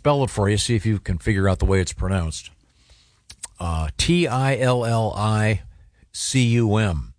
spell it for you. See if you can figure out the way it's pronounced. Tillicum.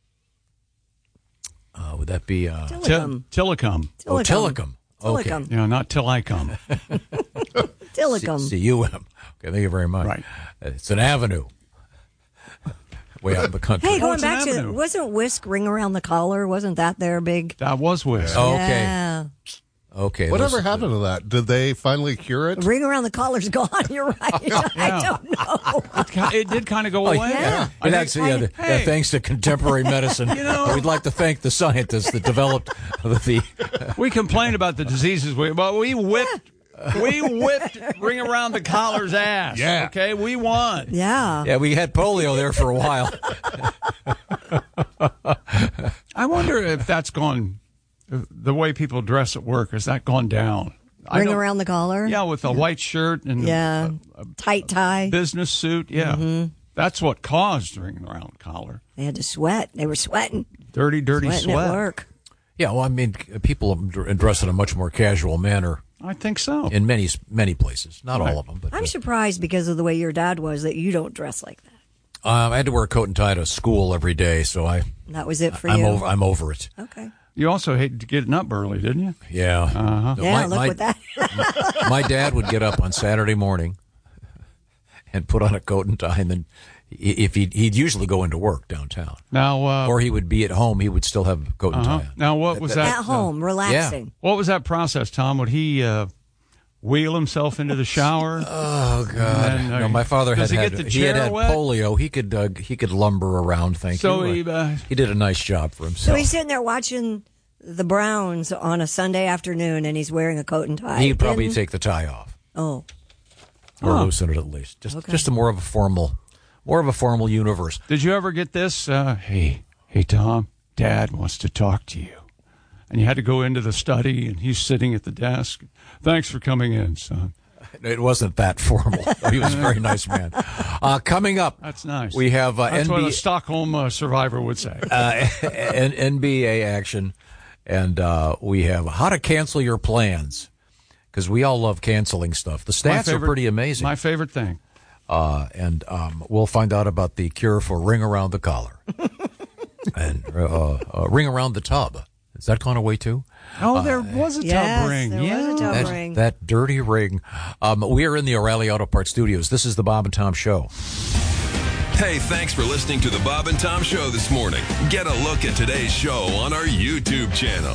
Would that be Tillicum? Tillicum. Oh, Tillicum. Okay. Yeah, not till I come. CUM. Tillicum. Okay, thank you very much. Right. It's an avenue. Way out in the country. Hey, going back to, wasn't Whisk Ring Around the Collar? Wasn't that their big? That was Whisk. Okay. Yeah. Okay. Whatever happened to that? Did they finally cure it? Ring Around the Collar's gone. You're right. I don't know. It did kind of go away. Yeah. And that's, thanks to contemporary medicine. We'd like to thank the scientists that developed the. We complained about the diseases, but we whipped Ring Around the Collar's ass. Yeah. Okay, we won. Yeah. Yeah, we had polio there for a while. I wonder if that's gone. The way people dress at work, has that gone down? Ring Around the Collar? Yeah, with a white shirt and a tight tie. Business suit, yeah. Mm-hmm. That's what caused Ring Around the Collar. They had to sweat. They were sweating. Dirty sweating sweat. At work. Yeah, well, I mean, people dress in a much more casual manner. I think so. In many places. Not all of them. But I'm surprised because of the way your dad was that you don't dress like that. I had to wear a coat and tie to school every day, so that was it for you? I'm over it. Okay. You also hated getting up early, didn't you? Yeah. Uh-huh. Yeah, look at that. My dad would get up on Saturday morning and put on a coat and tie, and then if he'd usually go into work downtown. Now, or he would be at home, he would still have a coat and tie on. Now, what was that? At home, relaxing. Yeah. What was that process, Tom? Would he wheel himself into the shower? Oh God! No, my father had polio. He could lumber around. Thank you. He did a nice job for himself. So he's sitting there watching the Browns on a Sunday afternoon, and he's wearing a coat and tie. He'd probably take the tie off. Oh, or loosen it at least. Just a more of a formal universe. Did you ever get this? Hey, Tom, Dad wants to talk to you. And you had to go into the study, and he's sitting at the desk. Thanks for coming in, son. It wasn't that formal. He was a very nice man. Coming up, that's nice. We have that's what a Stockholm survivor would say. NBA action, and we have how to cancel your plans, because we all love canceling stuff. The stats are pretty amazing. My favorite thing. And we'll find out about the cure for ring around the collar and ring around the tub. Is that gone away too? Oh, there was a tub ring. There was a tub ring. That dirty ring. We are in the O'Reilly Auto Parts Studios. This is the Bob and Tom Show. Hey, thanks for listening to the Bob and Tom Show this morning. Get a look at today's show on our YouTube channel.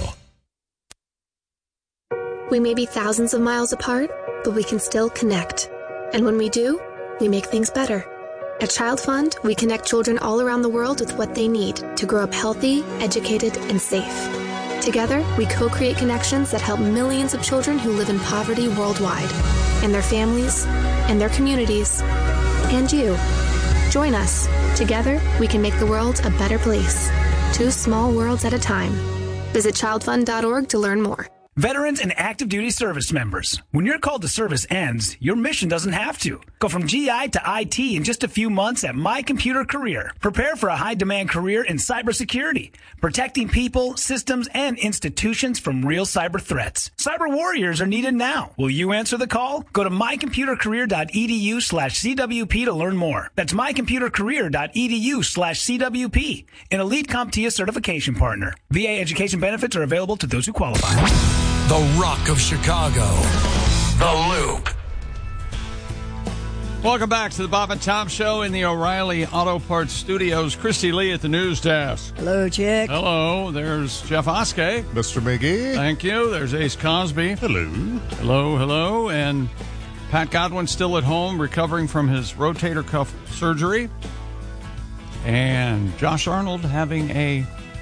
We may be thousands of miles apart, but we can still connect. And when we do, we make things better. At Child Fund, we connect children all around the world with what they need to grow up healthy, educated, and safe. Together, we co-create connections that help millions of children who live in poverty worldwide, and their families, and their communities, and you. Join us. Together, we can make the world a better place. 2 small worlds at a time. Visit childfund.org to learn more. Veterans and active duty service members. When your call to service ends, your mission doesn't have to. Go from GI to IT in just a few months at My Computer Career. Prepare for a high-demand career in cybersecurity, protecting people, systems, and institutions from real cyber threats. Cyber warriors are needed now. Will you answer the call? Go to mycomputercareer.edu/CWP to learn more. That's mycomputercareer.edu/CWP. An elite CompTIA certification partner. VA education benefits are available to those who qualify. The Rock of Chicago. The Loop. Welcome back to the Bob and Tom Show in the O'Reilly Auto Parts Studios. Christy Lee at the news desk. Hello, Chick. Hello. There's Jeff Oskey. Mr. McGee. Thank you. There's Ace Cosby. Hello. Hello. And Pat Godwin still at home recovering from his rotator cuff surgery. And Josh Arnold having a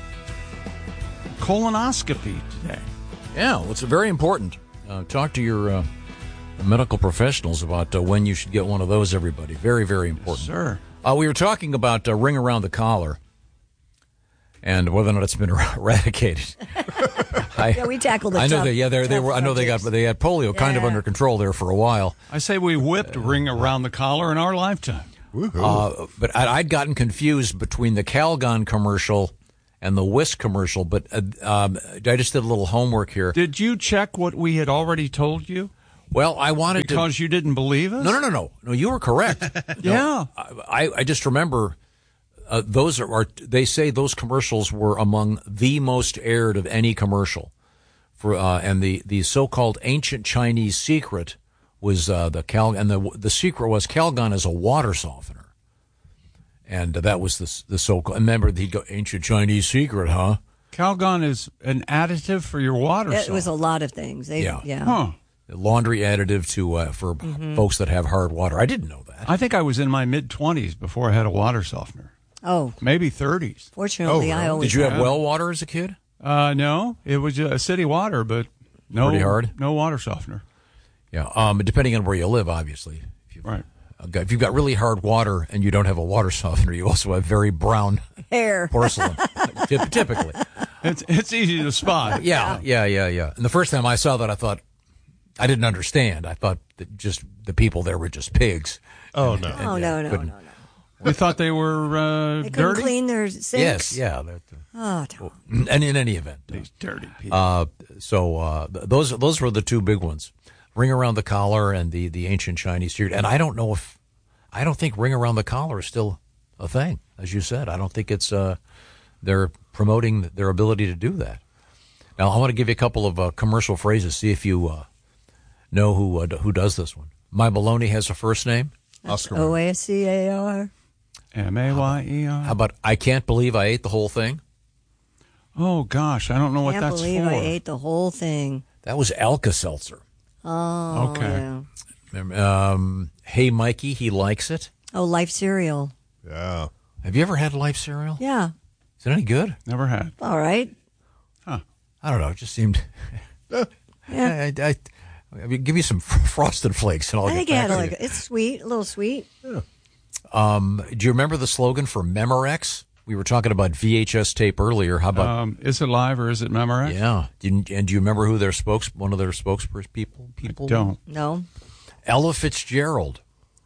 colonoscopy today. Yeah, well, it's very important. Talk to your medical professionals about when you should get one of those, everybody. Very, very important. Yes, sir. We were talking about ring around the collar and whether or not it's been eradicated. We tackled it. I know they had polio kind of under control there for a while. I say we whipped ring around the collar in our lifetime. But I'd gotten confused between the Calgon commercial and the Whisk commercial, but I just did a little homework here. Did you check what we had already told you? Well, I wanted because you didn't believe us? No, you were correct. Yeah. I just remember those are they say those commercials were among the most aired of any commercial. And the so-called ancient Chinese secret was the secret was Calgon is a water softener. And that was the so-called. Remember, he'd go, ancient Chinese secret, huh? Calgon is an additive for your water softener. It was a lot of things. Yeah. Huh. Laundry additive for folks that have hard water. I didn't know that. I think I was in my mid-20s before I had a water softener. Oh. Maybe 30s. Fortunately, I always Did you have well water as a kid? No. It was city water, but pretty hard? No water softener. Yeah. Depending on where you live, obviously. Right. If you've got really hard water and you don't have a water softener, you also have very brown hair porcelain, typically. It's easy to spot. Yeah. And the first time I saw that, I thought, I didn't understand. I thought that just the people there were just pigs. Oh, no. No. We thought they were They couldn't dirty? clean their sinks? Yes, yeah. Tom. And in any event. These dirty people. Those were the two big ones. Ring Around the Collar and the ancient Chinese secret. And I don't think Ring Around the Collar is still a thing, as you said. I don't think it's they're promoting their ability to do that. Now, I want to give you a couple of commercial phrases, see if you know who does this one. My Baloney has a first name? Oscar. OACAR. MAYER. How about I Can't Believe I Ate the Whole Thing? Oh, gosh. I don't know what Can't that's believe for. I ate the whole thing. That was Alka-Seltzer. Oh, Okay. yeah. Hey, Mikey, he likes it. Oh, Life cereal. Yeah. Have you ever had Life cereal? Yeah. Is it any good? Never had. All right. I don't know. It just seemed. Yeah. I mean, give me some Frosted Flakes and I'll I get think it back had to like you. it's sweet, a little sweet. Do you remember the slogan for Memorex? We were talking about VHS tape earlier. How about? Is it live or is it Memorex? Yeah. And do you remember who one of their spokespeople? Don't. No. Ella Fitzgerald.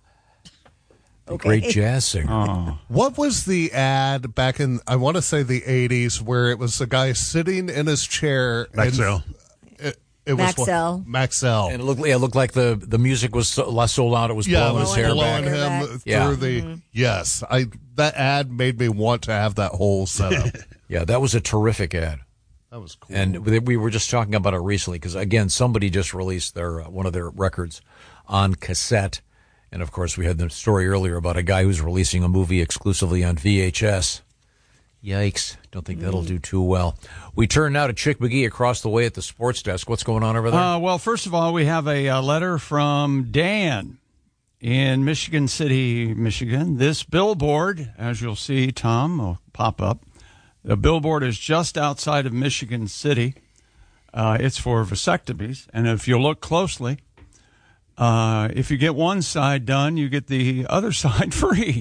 The Okay. great jazz singer. Oh. What was the ad back in, I want to say the 80s, where it was a guy sitting in his chair? Maxell. It was Maxell. Maxell. And it looked like the music was so loud it was blowing his hair blowing back. him Yeah. through the. Yes, that ad made me want to have that whole setup. Yeah, that was a terrific ad. That was cool. And we were just talking about it recently because, again, somebody just released one of their records on cassette. And, of course, we had the story earlier about a guy who's releasing a movie exclusively on VHS. Yikes. Don't think that'll do too well. We turn now to Chick McGee across the way at the sports desk. What's going on over there? Well, first of all, we have a letter from Dan in Michigan City, Michigan. This billboard, as you'll see, Tom, will pop up. The billboard is just outside of Michigan City. It's for vasectomies. And if you look closely, if you get one side done, you get the other side free.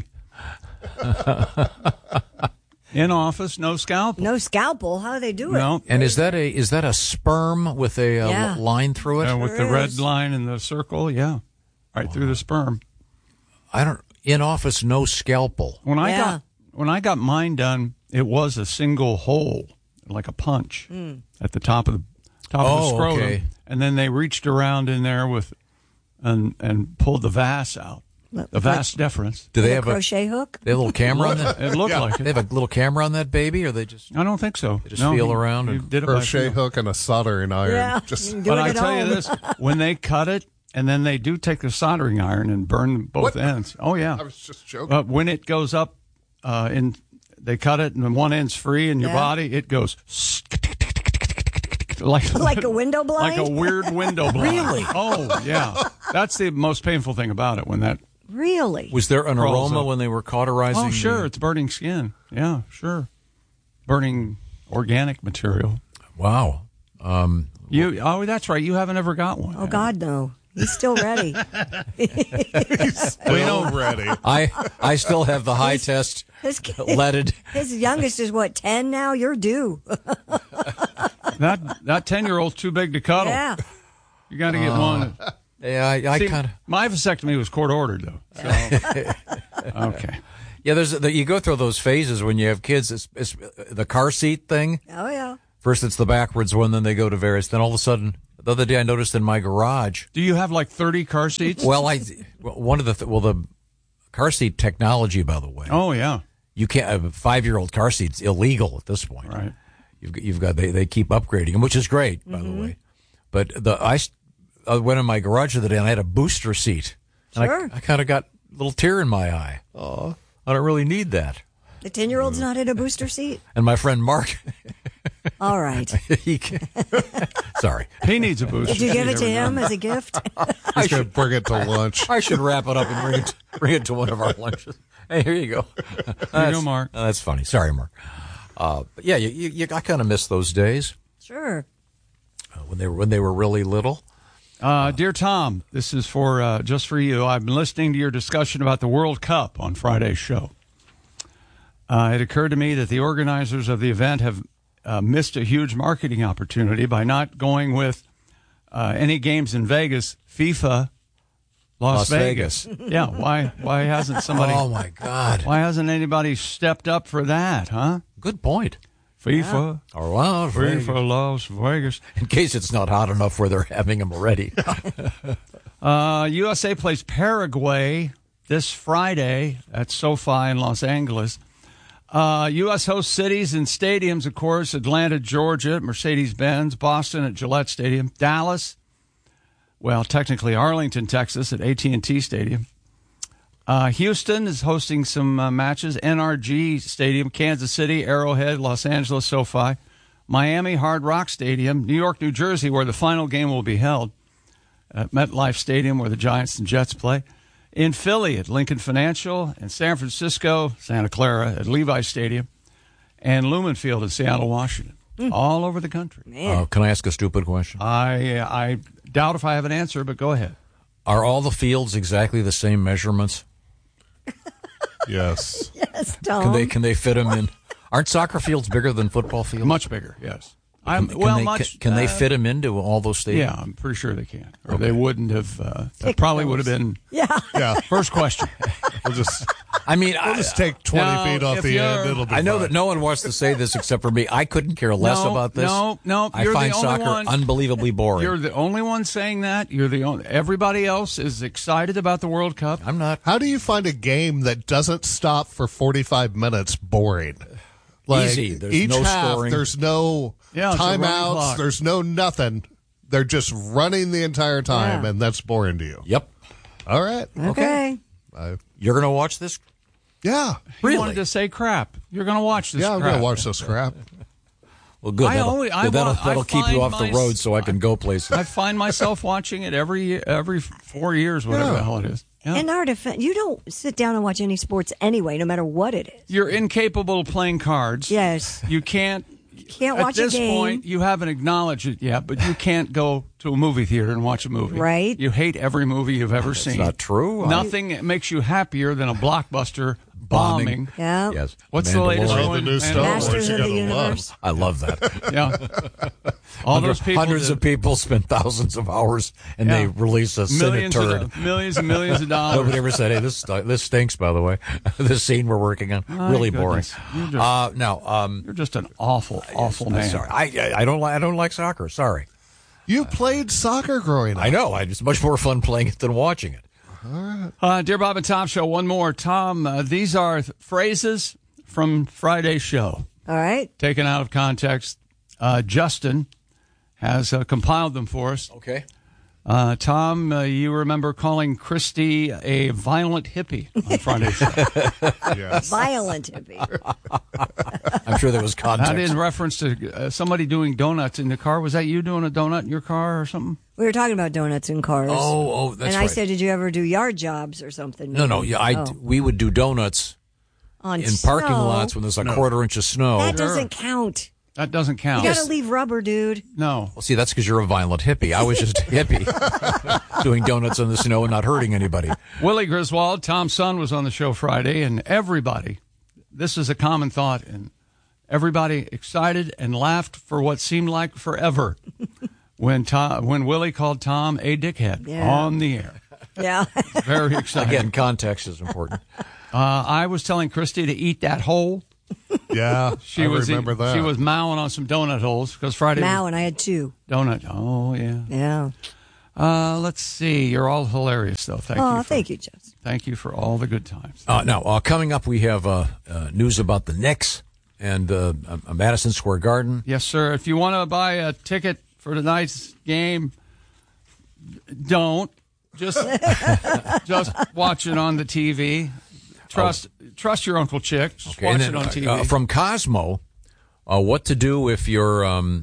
In office, no scalpel. No scalpel. How do they do it? No. And is that a sperm with a Yeah. line through it? With the red line and the circle, yeah. Right through the sperm. In office, no scalpel. When I got mine done, it was a single hole, like a punch at the top of the scrotum. Okay. And then they reached around in there and pulled the vas out. The vas deferens. Do they With have a crochet hook? They have a little camera on that? It looked like it. They have a little camera on that baby, or they just? I don't think so. They just feel around and did it by Crochet feel. hook and a soldering iron. Yeah. Just You can do But it I at tell you home. this, when they cut it, and then they do take the soldering iron and burn both ends. Oh, yeah. I was just joking. When it goes up, they cut it, and then one end's free in your Yeah. body, it goes like a window blind? like a weird window blind. Really? Oh, yeah. That's the most painful thing about it when that. Really? Was there an Crawls aroma up. when they were cauterizing? Oh, sure. It's burning skin. Yeah, sure. Burning organic material. Wow. That's right. You haven't ever got one. Oh, God, no. He's still ready. Still ready. I still have the high test His kid- leaded. His youngest is, 10 now? You're due. That 10-year-old's too big to cuddle. Yeah. You got to get one. Yeah, I See, kind of. my vasectomy was court ordered though. So. Okay. Yeah, you go through those phases when you have kids. It's the car seat thing. Oh, yeah. First, it's the backwards one, then they go to various. Then all of a sudden, The other day I noticed in my garage. Do you have like 30 car seats? Well, the car seat technology, by the way. Oh, yeah. You can't have a 5-year-old car seat's illegal at this point. Right. You've got they keep upgrading them, which is great, by the way. But I went in my garage the other day and I had a booster seat. And Sure. I kind of got a little tear in my eye. Oh, I don't really need that. The 10-year-old's not in a booster seat? And my friend Mark, All right. sorry. He needs a booster. Did you give it to seat every him now as a gift? he's going to bring it to lunch. I should wrap it up and bring it to one of our lunches. Hey, here you go. There you go, Mark. That's funny. Sorry, Mark. But yeah, I kind of miss those days Sure. when they were really little. Dear Tom, this is for just for you. I've been listening to your discussion about the World Cup on Friday's show. It occurred to me that the organizers of the event have missed a huge marketing opportunity by not going with any games in Vegas, FIFA, Las Vegas. Yeah, why hasn't somebody? Oh my God! Why hasn't anybody stepped up for that? Huh? Good point. FIFA, Or Las Vegas. FIFA, Las Vegas. In case it's not hot enough where they're having them already. USA plays Paraguay this Friday at SoFi in Los Angeles. U.S. host cities and stadiums, of course, Atlanta, Georgia, at Mercedes-Benz, Boston at Gillette Stadium, Dallas, well, technically Arlington, Texas at AT&T Stadium. Houston is hosting some matches, NRG Stadium, Kansas City, Arrowhead, Los Angeles, SoFi, Miami, Hard Rock Stadium, New York, New Jersey, where the final game will be held, at MetLife Stadium, where the Giants and Jets play. In Philly at Lincoln Financial, and San Francisco, Santa Clara at Levi Stadium, and Lumen Field in Seattle, Washington. All over the country. Can I ask a stupid question? I doubt if I have an answer, but go ahead. Are all the fields exactly the same measurements? Yes. Yes, Tom. Can they fit them in? Aren't soccer fields bigger than football fields? Much bigger, yes. Can they fit them into all those stadiums? Yeah, I'm pretty sure they can. Or they wouldn't have. That probably would have been. Yeah. First question. We'll just We'll just take 20 feet off the end. It'll be I know fine. that no one wants to say this except for me. I couldn't care less about this. No. I You're find the only soccer one, unbelievably boring. You're the only one saying that. You're the only. Everybody else is excited about the World Cup. I'm not. How do you find a game that doesn't stop for 45 minutes boring? Easy. There's each no half, scoring. there's no Yeah, it's a running timeouts. clock. There's no nothing. They're just running the entire time, Yeah. and that's boring to you. Yep. All right. Okay. You're going to watch this? Yeah. You Really? wanted to say crap. You're going to watch this. Yeah, I'm crap. going to watch this crap. Well, good. I That'll keep you off the road so I can go places. I find myself watching it every 4 years, whatever the hell it is. Yeah. In our defense, you don't sit down and watch any sports anyway, no matter what it is. You're incapable of playing cards. Yes. You can't. Can't watch At this a game. point, you haven't acknowledged it yet, but you can't go to a movie theater and watch a movie. Right. You hate every movie you've ever seen. not true. Nothing makes you happier than a blockbuster bombing. Yeah. Yes. What's the latest Mandalorian. Oh, the one? new Star Wars Masters you of the gotta Universe. I love that. Yeah. All those people. Hundreds of people spend thousands of hours and they Yeah. release a Senate turd. Millions and millions of dollars. Nobody ever said, "Hey, this stinks." By the way, this scene we're working on really goodness. boring. You're just- No, You're just an awful man. sorry. I don't like soccer. Sorry. You played soccer growing up. I know. It's much more fun playing it than watching it. Dear Bob and Tom Show, one more. Tom, these are phrases from Friday's show, All right. taken out of context. Justin has compiled them for us. Okay. Tom, you remember calling Christy a violent hippie on Friday's show. Yes. Violent hippie. I'm sure there was context. That in reference to somebody doing donuts in the car. Was that you doing a donut in your car or something? We were talking about donuts in cars. Oh, that's and right. I said, did you ever do yard jobs or something? No. Yeah, we would do donuts On in parking snow? lots when there's a quarter inch of snow. That doesn't count. That doesn't count. You got to leave rubber, dude. No. Well, see, that's because you're a violent hippie. I was just a hippie doing donuts in the snow and not hurting anybody. Willie Griswold, Tom's son, was on the show Friday, and everybody, this is a common thought, and everybody excited and laughed for what seemed like forever when Willie called Tom a dickhead on the air. Yeah. Very exciting. Again, context is important. I was telling Christy to eat that hole. Yeah, She I was remember that. She was mowing on some donut holes because Friday. Now, and I had 2. Donut. Oh yeah. Yeah. Let's see. You're all hilarious, though. Thank you, Jeff. Thank you for all the good times. Now, coming up, we have news about the Knicks and Madison Square Garden. Yes, sir. If you want to buy a ticket for tonight's game, don't. Just watch it on the TV. Trust your Uncle Chick. Just watch it on TV. From Cosmo, what to do if your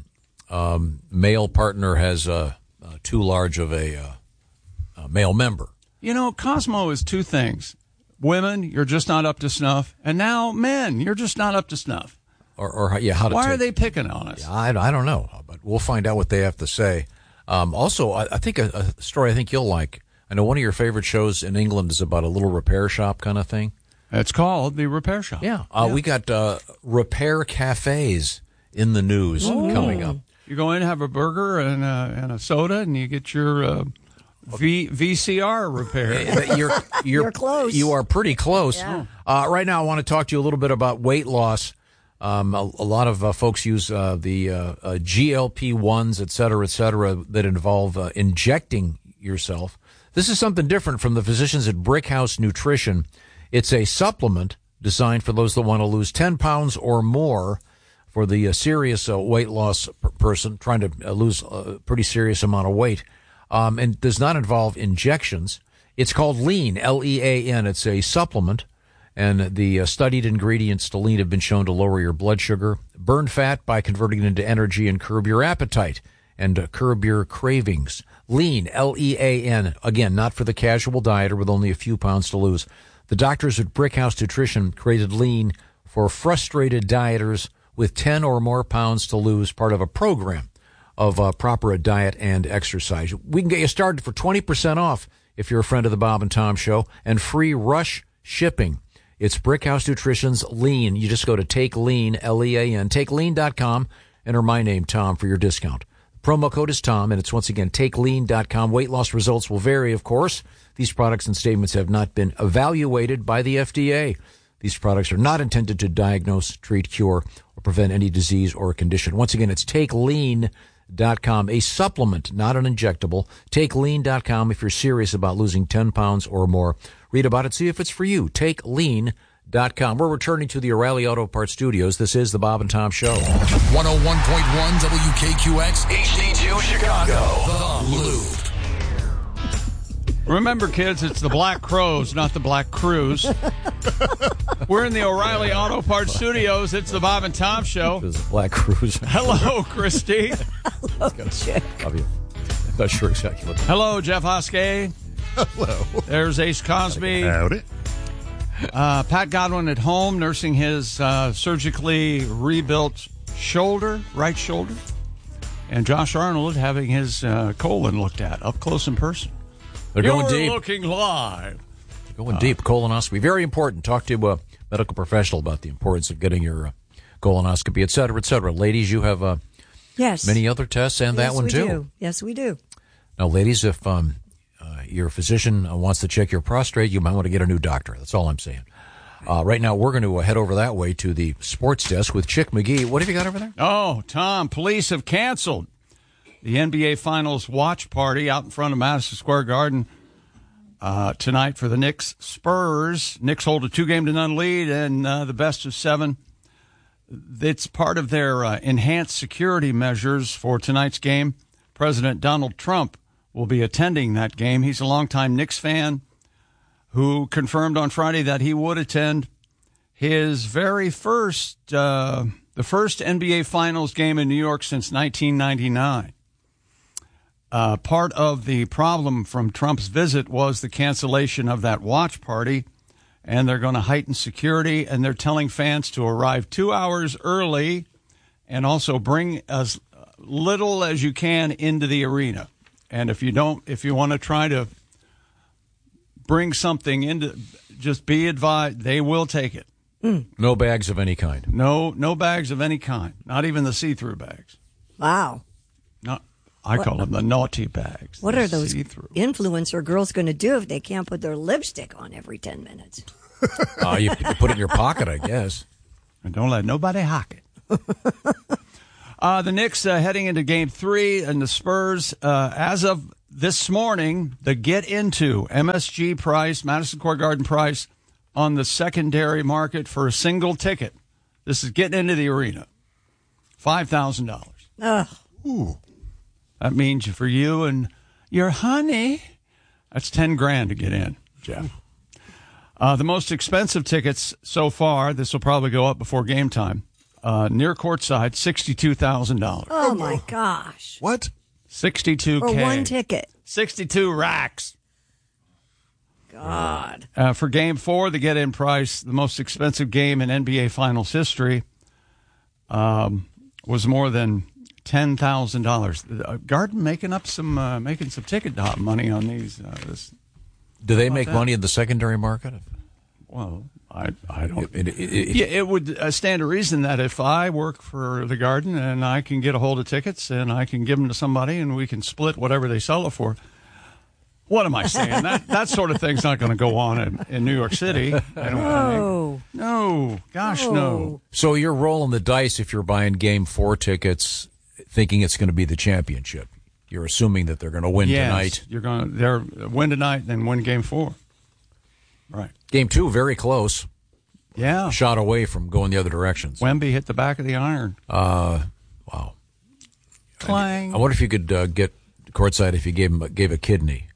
male partner has too large of a male member. You know, Cosmo is 2 things. Women, you're just not up to snuff. And now men, you're just not up to snuff. How to Why are they picking on us? Yeah, I don't know, but we'll find out what they have to say. Also, I think a story I think you'll like. I know one of your favorite shows in England is about a little repair shop kind of thing. It's called The Repair Shop. Yeah. We got repair cafes in the news coming up. You go in, have a burger and a soda, and you get your VCR repaired. You're close. You are pretty close. Yeah. Right now, I want to talk to you a little bit about weight loss. A lot of folks use the GLP-1s, et cetera, that involve injecting yourself. This is something different from the physicians at Brickhouse Nutrition. It's a supplement designed for those that want to lose 10 pounds or more for the serious weight loss person trying to lose a pretty serious amount of weight, and does not involve injections. It's called Lean, L-E-A-N. It's a supplement, and the studied ingredients to Lean have been shown to lower your blood sugar, burn fat by converting it into energy, and curb your appetite and curb your cravings. Lean, L-E-A-N. Again, not for the casual dieter with only a few pounds to lose. The doctors at Brickhouse Nutrition created Lean for frustrated dieters with 10 or more pounds to lose, part of a program of proper diet and exercise. We can get you started for 20% off if you're a friend of the Bob and Tom Show, and free rush shipping. It's Brickhouse Nutrition's Lean. You just go to Take Lean, L-E-A-N, TakeLean.com, enter my name, Tom, for your discount. Promo code is Tom, and it's once again TakeLean.com. Weight loss results will vary, of course. These products and statements have not been evaluated by the FDA. These products are not intended to diagnose, treat, cure, or prevent any disease or condition. Once again, it's TakeLean.com, a supplement, not an injectable. TakeLean.com if you're serious about losing 10 pounds or more. Read about it, see if it's for you. TakeLean.com. We're returning to the O'Reilly Auto Parts Studios. This is the Bob and Tom Show. 101.1 WKQX, HD2 Chicago. The Loop. Remember, kids, it's the Black Crows, not the Black Crews. We're in the O'Reilly Auto Parts Studios. It's the Bob and Tom Show. This is Black Cruise. Hello, Christy. Hello, Chick. I'm not sure exactly what. Hello, Jeff Hoskey. Hello. There's Ace Cosby. Howdy. Pat Godwin at home nursing his surgically rebuilt right shoulder. And Josh Arnold having his colon looked at up close in person. They're going You're deep. looking live. Going deep. Colonoscopy. Very important. Talk to a medical professional about the importance of getting your colonoscopy, et cetera, et cetera. Ladies, you have Yes. many other tests and that one, too. Do. Yes, we do. Now, ladies, if your physician wants to check your prostate, you might want to get a new doctor. That's all I'm saying. Right now, we're going to head over that way to the sports desk with Chick McGee. What have you got over there? Oh, Tom, police have canceled the NBA Finals watch party out in front of Madison Square Garden tonight for the Knicks Spurs. Knicks hold a 2-0 lead and the best of 7. It's part of their enhanced security measures for tonight's game. President Donald Trump will be attending that game. He's a longtime Knicks fan who confirmed on Friday that he would attend his very first, the first NBA Finals game in New York since 1999. Part of the problem from Trump's visit was the cancellation of that watch party, and they're going to heighten security, and they're telling fans to arrive 2 hours early and also bring as little as you can into the arena. And if you want to try to bring something into, just be advised, they will take it. No bags of any kind. No bags of any kind, not even the see-through bags. Wow. I call them the naughty bags. What are those see-through influencer girls going to do if they can't put their lipstick on every 10 minutes? You put it in your pocket, I guess. And don't let nobody hock it. The Knicks heading into Game 3, and the Spurs, as of this morning, the get into MSG price, Madison Square Garden price, on the secondary market for a single ticket. This is getting into the arena. $5,000. Ugh. Ooh. That means for you and your honey, that's $10,000 to get in, Jeff. The most expensive tickets so far, this will probably go up before game time, near courtside, $62,000. Oh, my gosh. What? $62K. For one ticket. 62 racks. God. For Game 4, the get-in price, the most expensive game in NBA Finals history, was more than $10,000. Garden making some ticket money on these. Do they make money in the secondary market? Well, I don't. It would stand to reason that if I work for the Garden and I can get a hold of tickets and I can give them to somebody and we can split whatever they sell it for. What am I saying? That sort of thing's not going to go on in New York City. No. Gosh, no. So you're rolling the dice if you're buying Game 4 tickets, thinking it's going to be the championship. You're assuming that they're going to win tonight. They're win tonight, then win Game 4. Right. Game 2, very close. Yeah. Shot away from going the other directions. Wemby hit the back of the iron. Wow. Clang. I wonder if you could get courtside if you gave a kidney.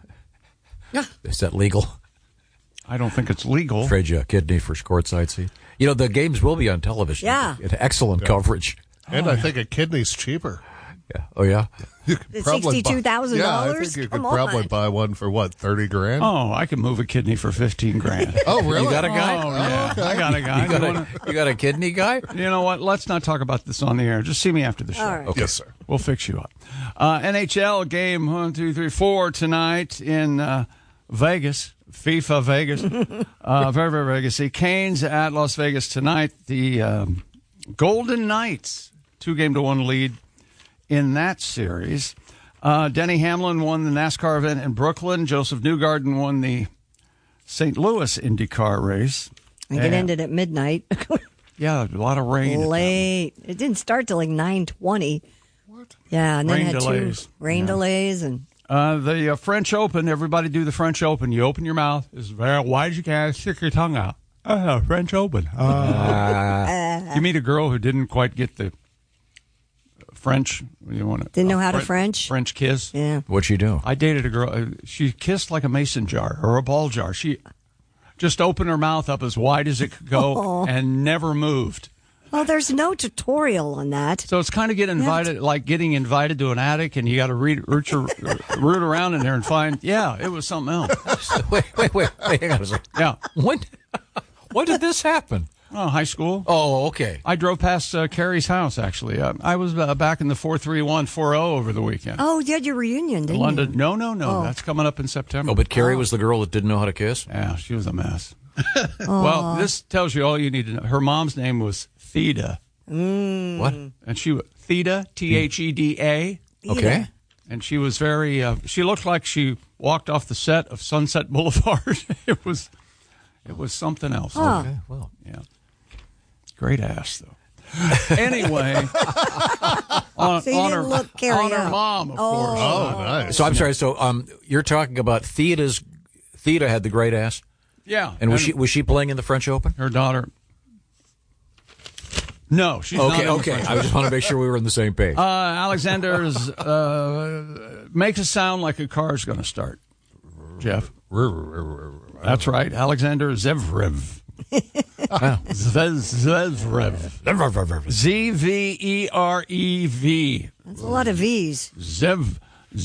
Is that legal? I don't think it's legal. Trade you a kidney for courtside seat. You know, the games will be on television. Yeah. Excellent coverage. And I think a kidney's cheaper. Yeah. Oh, yeah? $62,000? Yeah, I think you could probably buy one for, what, $30,000? Oh, I can move a kidney for $15,000. Oh, really? You got a guy? Oh, yeah. Okay. I got a guy. You got a kidney guy? You know what? Let's not talk about this on the air. Just see me after the show. All right. Okay. Yes, sir. We'll fix you up. NHL game 1, 2, 3, 4 tonight in Vegas. FIFA Vegas. Very, very Vegas. The Canes at Las Vegas tonight. The Golden Knights, 2-1 lead in that series. Denny Hamlin won the NASCAR event in Brooklyn. Joseph Newgarden won the St. Louis IndyCar race. And it ended at midnight. Yeah, a lot of rain. Late. It didn't start till like 9:20. What? Yeah, and then Rain had delays. two rain delays and. The French Open, everybody do the French Open. You open your mouth. Why did you guys stick your tongue out? French Open. You meet a girl who didn't quite get the French. Didn't know how to French? French kiss. Yeah. What'd she do? I dated a girl. She kissed like a mason jar or a ball jar. She just opened her mouth up as wide as it could go and never moved. Well, there's no tutorial on that. So it's kind of like getting invited to an attic, and you got to root around in there and find. Yeah, it was something else. Wait. Hang on a second. Yeah. When did this happen? Oh, high school. Oh, okay. I drove past Carrie's house, actually. I was back in the 43140 over the weekend. Oh, you had your reunion, didn't London. you? No. Oh. That's coming up in September. Oh, but Carrie was the girl that didn't know how to kiss? Yeah, she was a mess. Well, this tells you all you need to know. Her mom's name was Theda. What? And she was Theda, Theda. Okay. And she was very, she looked like she walked off the set of Sunset Boulevard. It was something else. Huh. Okay, well. Yeah. Great ass, though. Anyway. So you didn't look Carrie on her up. mom, of course. Oh, nice. So I'm sorry. So you're talking about Theda had the great ass? Yeah. And was she playing in the French Open? Her daughter. No, she's not. Okay. I just want to make sure we were on the same page. Alexander's makes it sound like a car's going to start. Jeff. That's right. Alexander Zverev. Zverev. Zverev. That's a lot of V's. Zverev.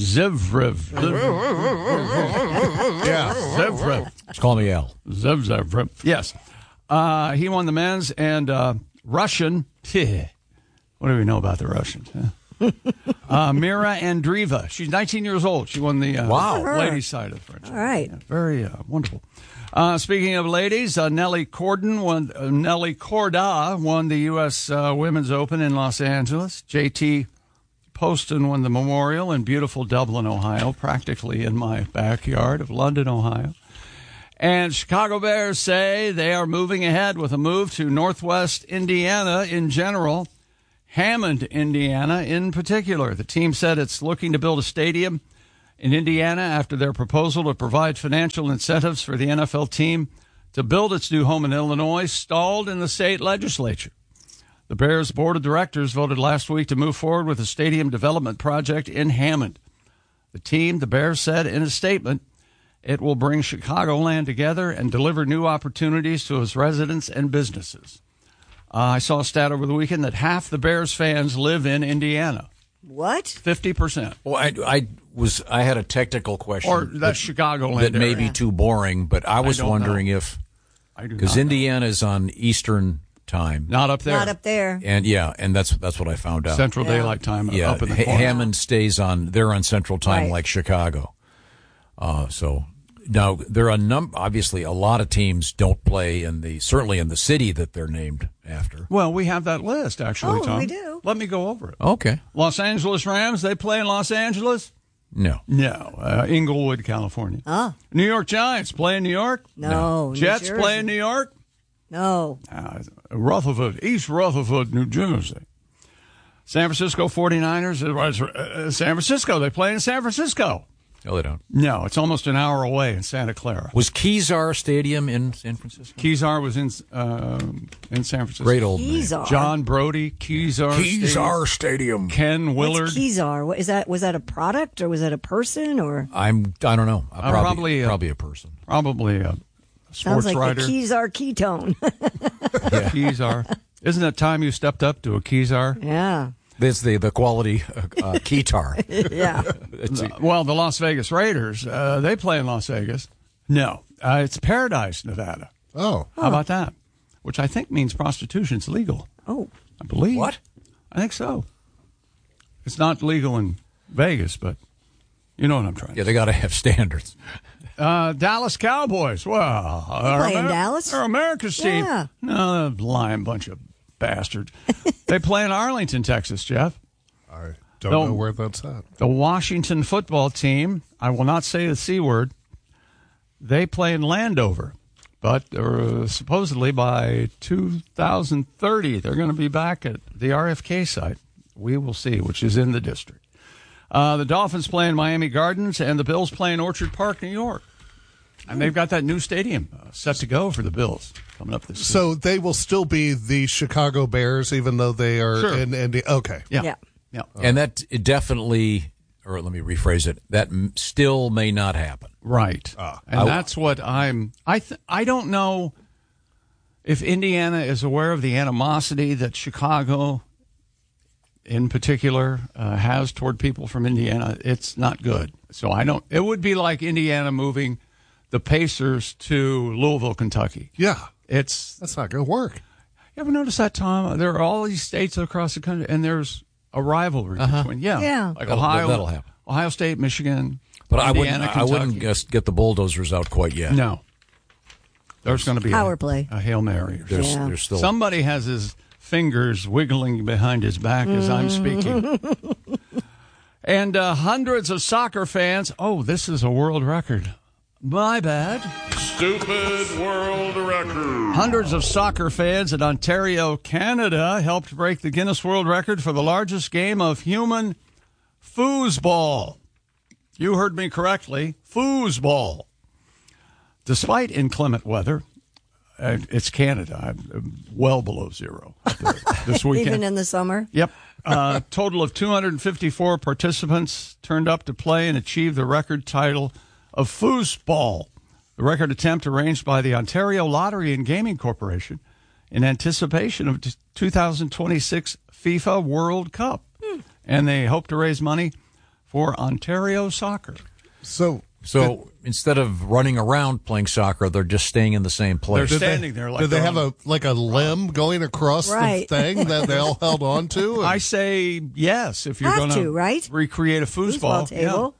Yeah. Zverev. Just call me Al. Zverev. Yes. He won the men's and Russian. What do we know about the Russians? Mira Andreeva. She's 19 years old. She won the ladies' side of the French. All right. Yeah, very wonderful. Speaking of ladies, Nelly Korda won the U.S. Women's Open in Los Angeles. JT Poston won the Memorial in beautiful Dublin, Ohio, practically in my backyard of London, Ohio. And Chicago Bears say they are moving ahead with a move to Northwest Indiana in general, Hammond, Indiana in particular. The team said it's looking to build a stadium in Indiana after their proposal to provide financial incentives for the NFL team to build its new home in Illinois stalled in the state legislature. The Bears Board of Directors voted last week to move forward with a stadium development project in Hammond. The Bears said in a statement, it will bring Chicagoland together and deliver new opportunities to its residents and businesses. I saw a stat over the weekend that half the Bears fans live in Indiana. What? 50%. Well, I had a technical question. Or that's Chicagoland that may area. be too boring, but I was wondering know. if I do because not Indiana is on Eastern time, Not up there. Not up there. and that's what I found out. Central Daylight Time Yeah, up in the corner. Hammond stays they're on Central Time Right. like Chicago. So now there are obviously a lot of teams don't play certainly in the city that they're named after. Well, we have that list, actually, Oh, Tom. we do. Let me go over it. Okay. Los Angeles Rams, they play in Los Angeles? No. No. Inglewood, California. Oh, New York Giants play in New York? no. New Jets Jersey. play in New York? No. Rutherford, East Rutherford, New Jersey. San Francisco 49ers, San Francisco, they play in San Francisco. No, they don't. No, it's almost an hour away in Santa Clara. Was Kezar Stadium in San Francisco? Kezar was in San Francisco. Great old name. Kezar. John Brody, Kezar Stadium. Ken Willard. What's Kezar? What is that? Was that a product or was that a person or? I don't know. Probably Probably a person. Probably a Sounds sports like writer. the Kezar ketone. Kezar. Isn't it time you stepped up to a Kezar? Yeah. It's the quality keytar. Yeah. Well, the Las Vegas Raiders, they play in Las Vegas. No, it's Paradise, Nevada. Oh. How about that? Which I think means prostitution's legal. Oh. I believe. What? I think so. It's not legal in Vegas, but you know what I'm trying to Yeah, they got to have standards. Dallas Cowboys. Well, play in Dallas? They're America's team. Yeah. No, they're lying bunch of bastards. They play in Arlington, Texas, Jeff. I don't know where that's at. The Washington football team, I will not say the C word, they play in Landover. But supposedly by 2030, they're going to be back at the RFK site. We will see, which is in the district. The Dolphins play in Miami Gardens, and the Bills play in Orchard Park, New York. And they've got that new stadium set to go for the Bills coming up this season. So they will still be the Chicago Bears, even though they are Sure. in India. Okay. Yeah. And that it definitely, or let me rephrase it, that still may not happen. Right. And that's what I don't know if Indiana is aware of the animosity that Chicago in particular has toward people from Indiana. It's not good. So it would be like Indiana moving the Pacers to Louisville, Kentucky. Yeah. That's not going to work. You ever notice that, Tom? There are all these states across the country, and there's a rivalry between. Yeah. Like That'll happen. Ohio State, Michigan, But Indiana, I wouldn't Kentucky. get the bulldozers out quite yet. No. There's going to be Power play. a Hail Mary. There's still Somebody has his fingers wiggling behind his back as I'm speaking. And hundreds of soccer fans. Oh, this is a world record. My bad. Stupid world record. Hundreds of soccer fans in Ontario, Canada helped break the Guinness World Record for the largest game of human foosball. You heard me correctly. Foosball. Despite inclement weather, it's Canada, well below zero this weekend. Even in the summer? Yep. A total of 254 participants turned up to play and achieved the record title of foosball. The record attempt arranged by the Ontario Lottery and Gaming Corporation in anticipation of 2026 FIFA World Cup. And they hope to raise money for Ontario soccer. So instead of running around playing soccer, they're just staying in the same place. They're standing there like did they they're have a limb going across Right. the thing that they all held on to? I say yes if you're Have going to, right? recreate a foosball. Foosball table.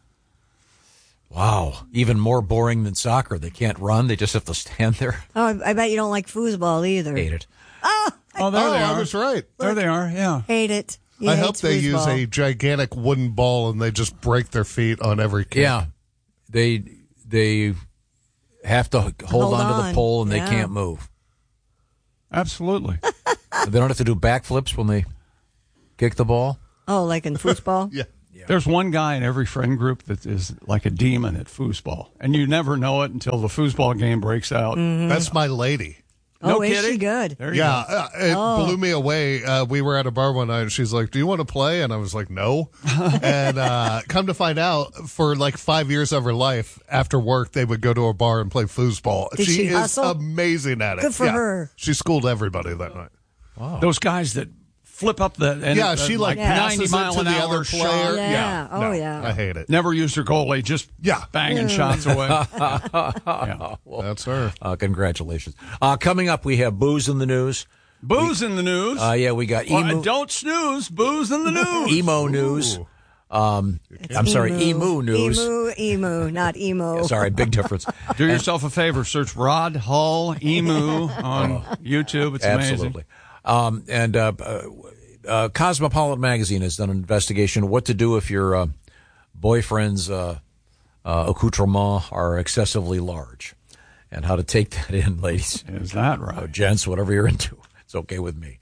Wow, even more boring than soccer. They can't run; they just have to stand there. Oh, I bet you don't like foosball either. Hate it. Oh, there they I are. was right. There they are. Yeah. Hate it. He I hope hates they use foosball. a gigantic wooden ball and they just break their feet on every kick. Yeah, they have to hold on to the pole and Yeah. they can't move. Absolutely. They don't have to do backflips when they kick the ball. Oh, like in football? Yeah. There's one guy in every friend group that is like a demon at foosball, and you never know it until the foosball game breaks out. That's my lady. No is kidding? she good? There you go. It blew me away. We were at a bar one night, and she's like, "Do you want to play?" And I was like, "No." And come to find out, for like 5 years of her life, after work, they would go to a bar and play foosball. Did she is hustle? amazing at it. Good for her. She schooled everybody that night. Those guys that flip up the She like 90 passes mile it to an the hour other player. shot. Yeah. Oh, No, yeah. I hate it. Never used her goalie, just banging shots away. Yeah. That's her. Congratulations. Coming up, we have booze in the news. Booze in the news. Yeah, we got emo, Don't snooze. Booze in the news. emo news. I'm sorry, emu news. Emu, not emo. Sorry, big difference. Do yourself a favor. Search Rod Hull Emu on YouTube. It's amazing. Absolutely. Cosmopolitan Magazine has done an investigation of what to do if your boyfriend's accoutrements are excessively large, and how to take that in, ladies. Is that right? Gents, whatever you're into, it's okay with me.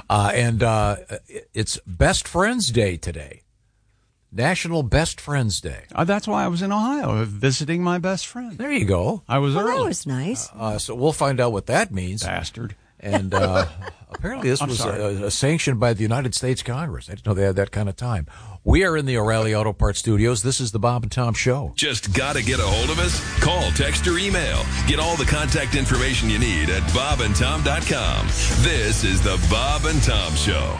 It's Best Friends Day today. National Best Friends Day. That's why I was in Ohio visiting my best friend. There you go. I was Well, early. that was nice. So we'll find out what that means. Bastard. And apparently this was sanctioned by the United States Congress. I didn't know they had that kind of time. We are in the O'Reilly Auto Parts Studios. This is the Bob and Tom Show. Just got to get a hold of us? Call, text, or email. Get all the contact information you need at bobandtom.com. This is the Bob and Tom Show.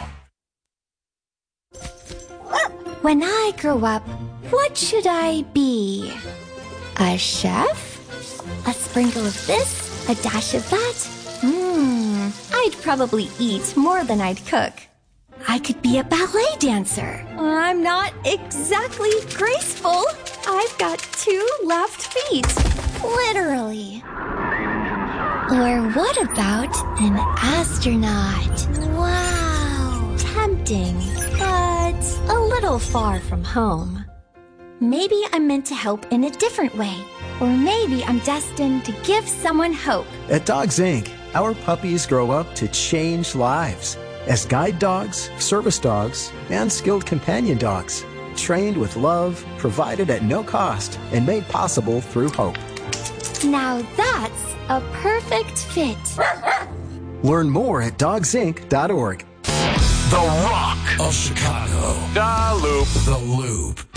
When I grow up, what should I be? A chef? A sprinkle of this? A dash of that? I'd probably eat more than I'd cook. I could be a ballet dancer. I'm not exactly graceful. I've got 2 left feet. Literally. Or what about an astronaut? Wow. Tempting, but a little far from home. Maybe I'm meant to help in a different way. Or maybe I'm destined to give someone hope. At Dogs Inc., our puppies grow up to change lives as guide dogs, service dogs, and skilled companion dogs, trained with love, provided at no cost, and made possible through hope. Now that's a perfect fit. Learn more at dogsinc.org. The Rock of Chicago. Da Loop. The Loop.